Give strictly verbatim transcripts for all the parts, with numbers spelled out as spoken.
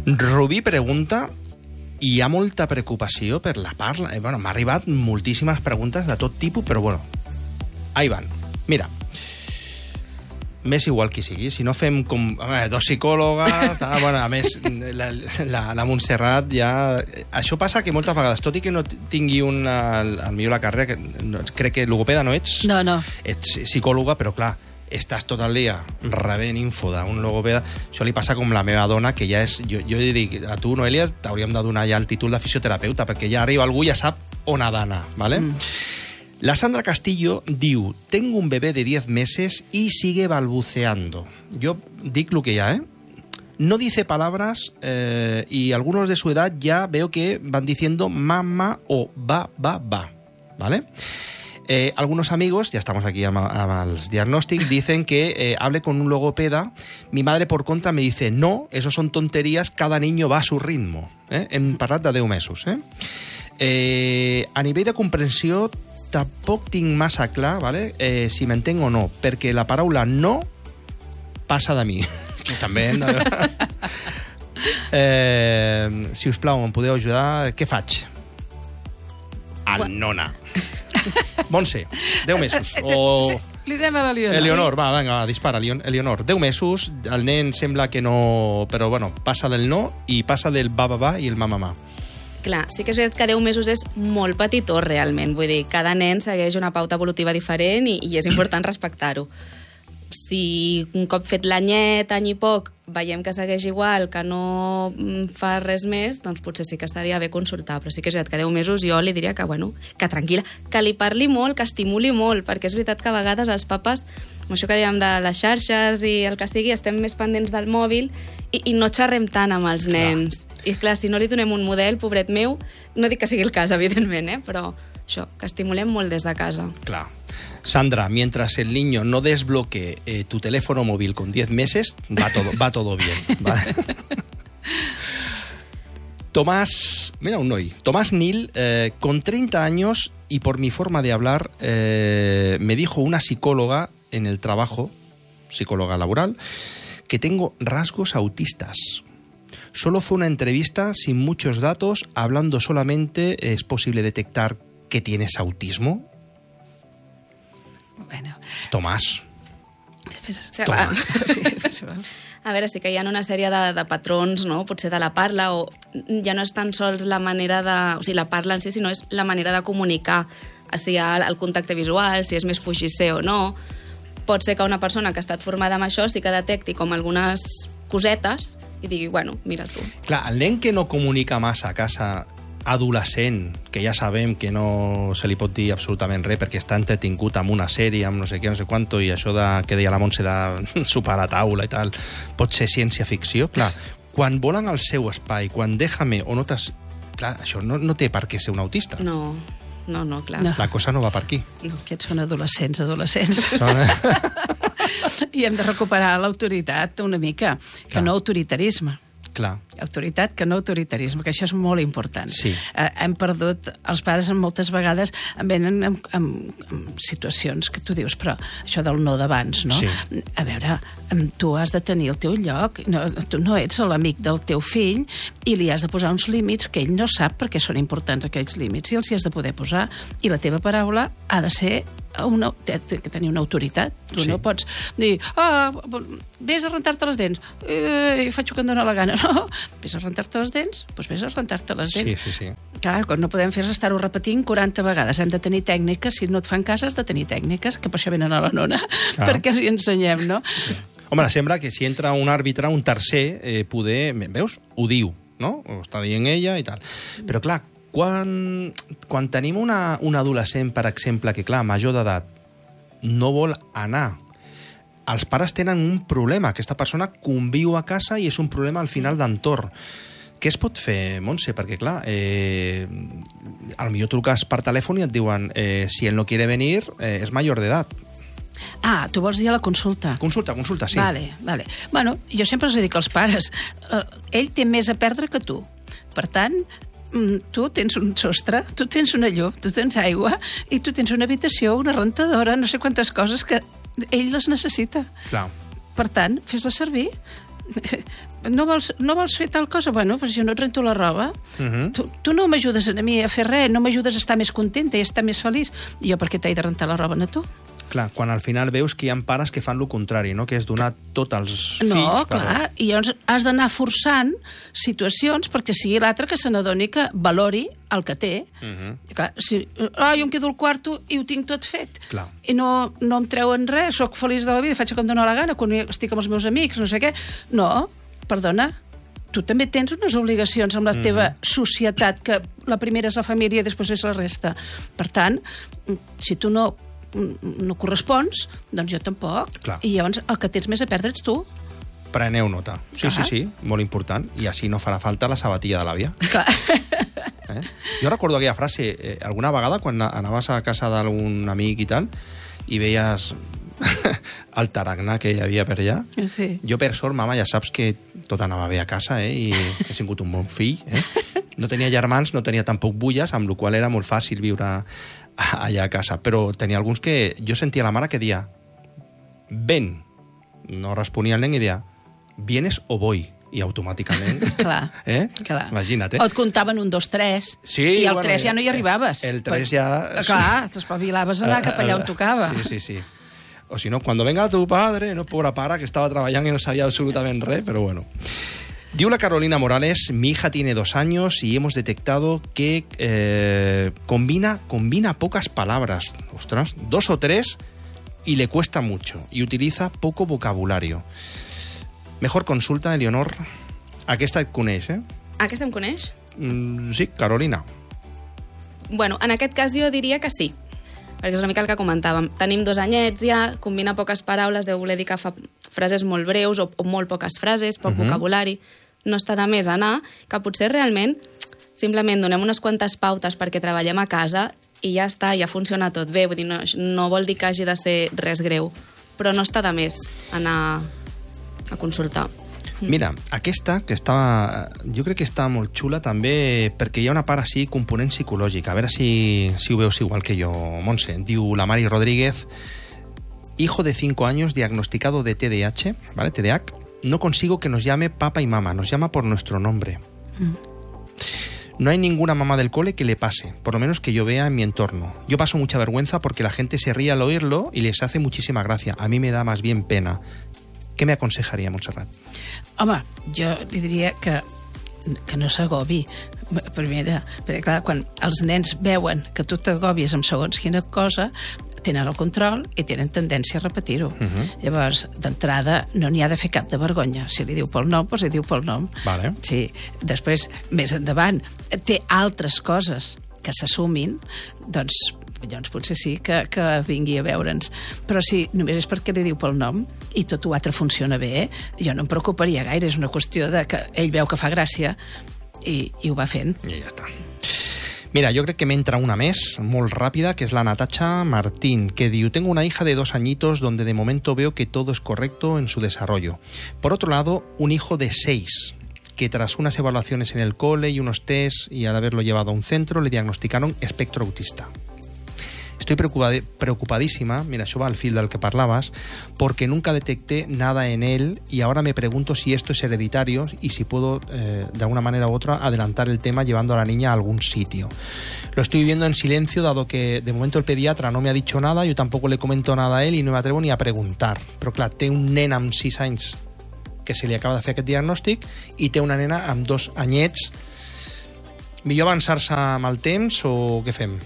Rubí pregunta, i hi ha molta preocupació per la part... Eh, bueno, m'ha arribat moltíssimes preguntes de tot tipus, però bueno, ahí van. Mira, m'és igual qui sigui, si no fem com eh, dos psicòlogues, tal, bueno, a més la, la, la Montserrat ja... Això passa que moltes vegades, tot i que no tingui una, al millor la carrera, que no, crec que logopeda no ets, no, no. Ets psicòloga, però clar, estàs tot el dia rebent info d'un logopeda. Això li passa com la meva dona, que ja és... Jo, jo dic, a tu, Noelia, t'hauríem de donar ja el títol de fisioterapeuta, perquè ja arriba algú i ja sap on ha d'anar, ¿vale? Mm. La Sandra Castillo diu, tengo un bebé de diez meses y sigue balbuceando. Yo dic lo que ya, ¿eh? No dice palabras eh, y algunos de su edad ya veo que van diciendo mamá o va, va, va, ¿vale? Eh, algunos amigos, ya estamos aquí al diagnóstico, dicen que eh, hable con un logopeda. Mi madre, por contra, me dice, no, eso son tonterías, cada niño va a su ritmo. Eh? Hem parlat de deu mesos. Eh? Eh, a nivell de comprensió, tampoc tinc massa clar, ¿vale? eh, si m'entenc o no, perquè la paraula no passa de mi. Que també hem de... eh, si us plau, em podeu ajudar? Què faig? Anona. Montse, deu mesos. O... Li dem a la Leonor. Eleonor, va, vinga, va, dispara, Eleonor. deu mesos, el nen sembla que no... Però, bueno, passa del no i passa del va, va, va i el ma, ma, ma. Clar, sí que és veritat que deu mesos és molt petitó, realment. Vull dir, cada nen segueix una pauta evolutiva diferent i, i és important respectar-ho. Si un cop fet l'anyet, any i poc, veiem que segueix igual, que no fa res més, doncs potser sí que estaria bé consultar. Però sí que és veritat que deu mesos jo li diria que, bueno, que tranquil·la, que li parli molt, que estimuli molt, perquè és veritat que a vegades els papes, amb això que dèiem de les xarxes i el que sigui, estem més pendents del mòbil i, i no xerrem tant amb els nens. Clar. I clar, si no li donem un model, pobret meu, no dic que sigui el cas, evidentment, eh? Però això, que estimulem molt des de casa. Clar. Sandra, mientras el niño no desbloquee eh, tu teléfono móvil con diez meses, va todo, va todo bien, ¿vale? Tomás, mira un noi, Tomás Nil, eh, con treinta años y por mi forma de hablar, eh, me dijo una psicóloga en el trabajo, psicóloga laboral, que tengo rasgos autistas. Solo fue una entrevista sin muchos datos, hablando solamente, ¿es posible detectar que tienes autismo? Bueno. Tomàs. Tomàs. Sí, a veure, sí que hi ha una sèrie de, de patrons, no? Potser de la parla, o ja no és tan sols la manera de... O sigui, la parla en si, sinó és la manera de comunicar, si hi ha el contacte visual, si és més fugisser o no. Pot ser que una persona que ha estat formada amb això sí que detecti com algunes cosetes i digui, bueno, mira tu. Clar, el nen que no comunica massa a casa, adolescent, que ja sabem que no se li pot dir absolutament res perquè està entretingut amb una sèrie, amb no sé què, no sé quanto, i això de, que deia la Montse de sopar a la taula i tal, pot ser ciència-ficció. Clar, quan volen el seu espai, quan déjame o no t'has... Clar, això no, no té per què ser un autista. No, no, no, clar. No. La cosa no va per aquí. No, aquests són adolescents, adolescents. I hem de recuperar l'autoritat una mica, que clar. No autoritarisme. Clar. Autoritat que no autoritarisme, que això és molt important. Sí. Eh, hem perdut, els pares moltes vegades venen amb, amb, amb situacions que tu dius, però això del no d'abans, no? Sí. A veure, tu has de tenir el teu lloc, no, tu no ets l'amic del teu fill i li has de posar uns límits que ell no sap perquè són importants aquells límits i els hi has de poder posar, i la teva paraula ha de ser una, té que tenir una autoritat. Tu sí. No pots dir, ah, vés a rentar-te les dents, eh, faig el que em dóna la gana. No, vés a rentar-te les dents, doncs vés a rentar-te les dents. Sí, sí, sí. Clar, quan no podem fer és estar-ho repetint quaranta vegades. Hem de tenir tècniques, si no et fan cas has de tenir tècniques, que per això venen a la nona, ah. perquè s'hi ensenyem, no? Sí. Home, sembla que si entra un àrbitre, un tercer, eh, poder, veus? Ho diu, no? Ho està dient ella i tal. Però clar, quan, quan tenim una, una adolescent, per exemple, que clar, major d'edat, no vol anar, els pares tenen un problema. Aquesta persona conviu a casa i és un problema al final d'entorn. Què es pot fer, Montse? Perquè, clar, eh, al millor truques per telèfon i et diuen eh, si ell no quiere venir, eh, és major d'edat. Ah, tu vols dir a la consulta? Consulta, consulta, sí. Vale, vale. Bueno, jo sempre els dic als pares, eh, ell té més a perdre que tu. Per tant, tu tens un sostre, tu tens una llum, tu tens aigua i tu tens una habitació, una rentadora, no sé quantes coses que ell les necessita. Clar. Per tant, fes-la servir no vols, no vols fer tal cosa? Bueno, doncs jo no et rento la roba. Uh-huh. tu, tu no m'ajudes a mi a fer res, no m'ajudes a estar més contenta i a estar més feliç. I jo per què t'he de rentar la roba a tu? Clar, quan al final veus que hi ha pares que fan el contrari, no? Que és donar tot als fills... No, per... clar, i llavors has d'anar forçant situacions perquè sigui l'altre que se n'adoni que valori el que té. Uh-huh. Clar, si, oh, jo em quedo al quarto i ho tinc tot fet. Clar. I no, no em treuen res, sóc feliç de la vida, faig el que em dóna la gana, quan estic amb els meus amics, no sé què. No, perdona, tu també tens unes obligacions amb la Mm-hmm. teva societat, que la primera és la família i després és la resta. Per tant, si tu no, no correspons, doncs jo tampoc. Clar. I llavors el que tens més a perdre ets tu. Preneu nota. Sí, Clar. sí, sí, molt important. I així no farà falta la sabatilla de l'àvia. Clar. Eh? Jo recordo aquella frase, eh, alguna vegada quan anaves a casa d'algun amic i tal, i veies el tarannà que hi havia per allà. Sí. Jo, per sort, mama, ja saps que tot anava bé a casa, eh? I he sigut un bon fill. Eh? No tenia germans, no tenia tampoc bulles, amb la qual era molt fàcil viure allà a casa. Però tenia alguns que jo sentia la mare que dia ven. No responia el nen i dia vienes o voy. I automàticament... Clar, eh? clar. Imagina't, eh? O et comptaven un, dos, tres, Sí, i al bueno, tres ja no hi arribaves. el tres Però, ja- Clar, t'espavilaves a anar cap allà on tocava. Sí, sí, sí. O si no, cuando venga tu padre, no, pobre pare, que estaba trabajando y no sabía absolutamente res, pero bueno. Diu la Carolina Morales, mi hija tiene dos años y hemos detectado que eh, combina, combina pocas palabras, ostras, dos o tres, y le cuesta mucho, y utiliza poco vocabulario. Mejor consulta, Eleonor. Aquesta et coneix, eh? Aquesta em coneix? Mm, sí, Carolina. Bueno, en aquest cas jo diria que sí, perquè és una mica el que comentàvem. Tenim dos anyets ja, combina poques paraules, deu voler dir que fa frases molt breus o, o molt poques frases, poc Mhm. vocabulari. No està de més anar, que potser realment simplement donem unes quantes pautes perquè treballem a casa i ja està, ja funciona tot bé. Vull dir, no, no vol dir que hagi de ser res greu, però no està de més anar a consultar. Mira, aquesta, que estava... Jo crec que està molt xula també perquè hi ha una part així, component psicològic. A veure si, si ho veus igual que jo, Montse. Diu la Mari Rodríguez, hijo de cinco años diagnosticado de T D A H, ¿vale? T D A H, no consigo que nos llame papá y mamá, nos llama por nuestro nombre. Mm. No hay ninguna mamá del cole que le pase, por lo menos que yo vea en mi entorno. Yo paso mucha vergüenza porque la gente se ríe al oírlo y les hace muchísima gracia. A mí me da más bien pena. Què m'aconsejaria, Montserrat? Home, jo li diria que, que no s'agobi. Primera, perquè clar, quan els nens veuen que tu t'agobies amb segons quina cosa, tenen el control i tenen tendència a repetir-ho. Uh-huh. Llavors, d'entrada, no n'hi ha de fer cap de vergonya. Si li diu pel nom, doncs li diu pel nom. Vale. Sí. Després, més endavant, té altres coses que s'assumin, doncs llavors potser sí que, que vingui a veure'ns. Però si només és perquè li diu pel nom i tot l'altre funciona bé, jo no em preocuparia gaire. És una qüestió de que ell veu que fa gràcia i, i ho va fent. I ja està. Mira, yo creo que me entra una més, molt ràpida, que es la Natacha Martín, que diu, tengo una hija de dos añitos donde de momento veo que todo es correcto en su desarrollo. Por otro lado, un hijo de seis, que tras unas evaluaciones en el cole y unos test y al haberlo llevado a un centro, le diagnosticaron espectro autista. Estoy preocupad- preocupadísima, mira, això va al fil del que parlabas, porque nunca detecté nada en él y ahora me pregunto si esto es hereditario y si puedo, eh, de alguna manera u otra, adelantar el tema llevando a la niña a algún sitio. Lo estoy viviendo en silencio, dado que de momento el pediatra no me ha dicho nada, yo tampoco le comento nada a él y no me atrevo ni a preguntar. Però clar, té un nen amb sis anys que se li acaba de fer aquest diagnòstic i té una nena amb dos anyets. Millor avançar-se amb el temps o què fem?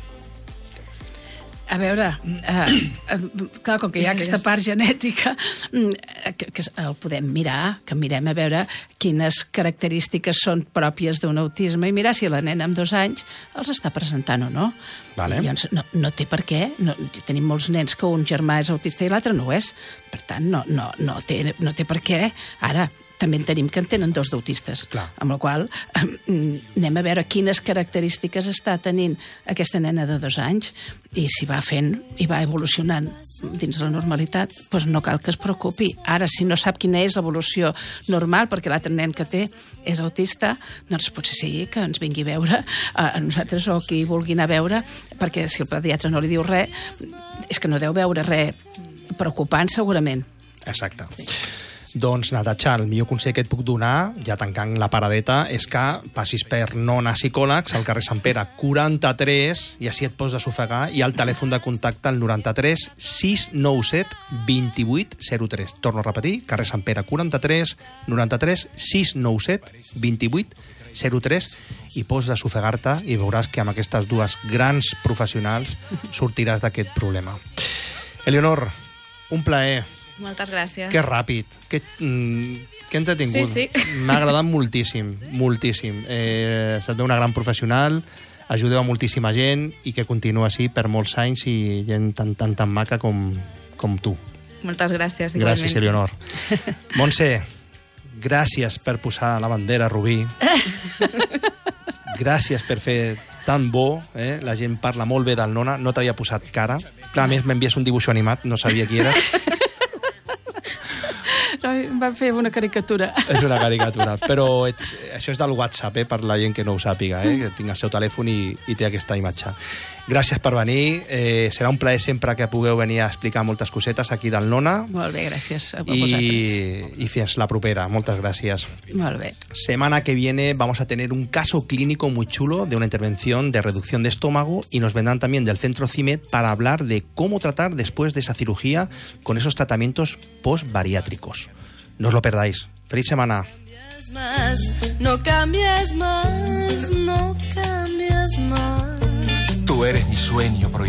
A veure, eh, eh, clar, com que hi ha aquesta part genètica, eh, que, que el podem mirar, que mirem a veure quines característiques són pròpies d'un autisme i mirar si la nena amb dos anys els està presentant o no. Vale. I llavors, no, no té per què. No, tenim molts nens que un germà és autista i l'altre no ho és. Per tant, no, no, no, té, no té per què. Ara, també en tenim que en tenen dos d'autistes. Clar. Amb la qual eh, anem a veure quines característiques està tenint aquesta nena de dos anys i si va fent i va evolucionant dins la normalitat, doncs no cal que es preocupi. Ara, si no sap quina és l'evolució normal, perquè l'altre nen que té és autista, doncs potser sigui que ens vingui a veure a nosaltres o qui vulgui anar a veure, perquè si el pediatre no li diu res, és que no deu veure res preocupant segurament. Exacte. Sí. Doncs, Natasha, el millor consell que et puc donar, ja tancant la paradeta, és que passis per Nona Psicòlegs, al carrer Sant Pere quaranta-tres, i així et pots desofegar, i el telèfon de contacte al noranta-tres sis nou set dos vuit zero tres. Torno a repetir, carrer Sant Pere quaranta-tres, noranta-tres sis nou set dos vuit zero tres, i pots desofegar-te i veuràs que amb aquestes dues grans professionals sortiràs d'aquest problema. Eleonor, un plaer. Moltes gràcies. Que ràpid, que, mm, que entretingut. Sí, sí. M'ha agradat moltíssim, moltíssim. Eh, Se't veu una gran professional, ajudeu a moltíssima gent i que continua així per molts anys i gent tan, tan, tan maca com, com tu. Moltes gràcies, igualment. Gràcies, Eleonor. Montse, gràcies per posar la bandera rubí. Gràcies per fer tan bo, eh? La gent parla molt bé del Nona, no t'havia posat cara. Clar, a més m'envies un dibuix animat, no sabia qui era. No, em van fer una caricatura. És una caricatura, però ets, això és del WhatsApp, eh, per la gent que no ho sàpiga, eh, que tinc el seu telèfon i, i té aquesta imatge. Gràcies per venir, eh, serà un plaer sempre que pugueu venir a explicar moltes cosetes aquí del Nona. Molt bé, gràcies a vosaltres. Y, y fins la propera, muchas gracias. Molt bé. Semana que viene vamos a tener un caso clínico muy chulo de una intervención de reducción de estómago y nos vendrán también del Centro CIMED para hablar de cómo tratar después de esa cirugía con esos tratamientos post-bariátricos. No os lo perdáis. ¡Feliz semana! No cambies más, no cambies más. Tú eres mi sueño prohibido.